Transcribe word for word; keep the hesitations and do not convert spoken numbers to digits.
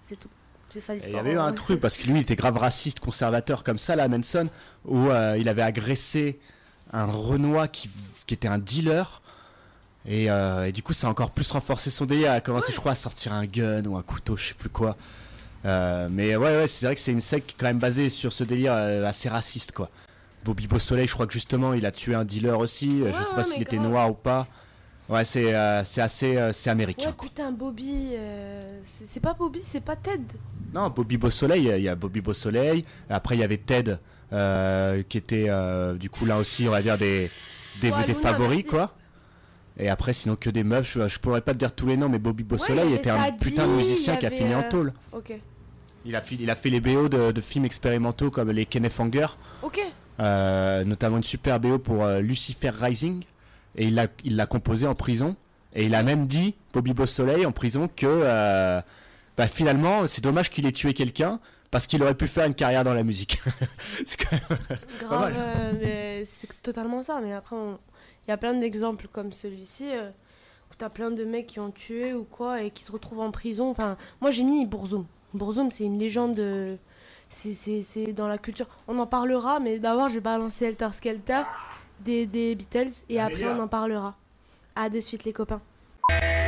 C'est tout. C'est ça Il l'histoire. y avait eu un truc, parce que lui, il était grave raciste, conservateur, comme ça, là, Manson, où euh, il avait agressé un Renois qui, qui était un dealer. Et, euh, et du coup, ça a encore plus renforcé son délire. Il a commencé, ouais. je crois, à sortir un gun ou un couteau, je sais plus quoi. Euh, mais ouais, ouais, c'est vrai que c'est une secte quand même basée sur ce délire euh, assez raciste, quoi. Bobby Beausoleil, je crois que justement, il a tué un dealer aussi. Ouais, je sais pas ouais, s'il était grave. noir ou pas. Ouais, c'est, euh, c'est assez euh, c'est américain. Ouais, quoi. Putain, Bobby. Euh, c'est, c'est pas Bobby, c'est pas Ted. Non, Bobby Beausoleil, il y a Bobby Beausoleil. Après, il y avait Ted, euh, qui était euh, du coup là aussi, on va dire, des, des, ouais, des favoris, merci. Quoi. Et après, sinon, que des meufs. Je, je pourrais pas te dire tous les noms, mais Bobby Beausoleil ouais, était un dit, putain de musicien avait, qui a fini euh... en tôle. Ok. Il a, il a fait les B O de, de films expérimentaux comme les Kenneth Anger. Ok. Euh, notamment une super B O pour euh, Lucifer Rising. Et il l'a, il l'a composé en prison. Et il a même dit, Bobby Beausoleil, en prison, que euh, bah, finalement, c'est dommage qu'il ait tué quelqu'un parce qu'il aurait pu faire une carrière dans la musique. C'est quand même grave, pas mal. Euh, mais c'est totalement ça. Mais après, il y a plein d'exemples comme celui-ci euh, où tu as plein de mecs qui ont tué ou quoi et qui se retrouvent en prison. Enfin, moi, j'ai mis Bourzoum. Bourzoum, c'est une légende. Euh, c'est, c'est, c'est dans la culture. On en parlera, mais d'abord, je vais balancer Helter Skelter des, des Beatles et après, on en parlera. À de suite, les copains.